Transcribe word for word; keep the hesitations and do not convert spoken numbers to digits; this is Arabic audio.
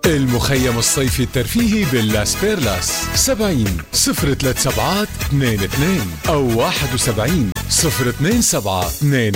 المخيم الصيفي الترفيهي باللاس بيرلاس سبعين صفر ثلاث سبعات اثنين اثنين أو واحد وسبعين صفر اثنين سبعة اثنين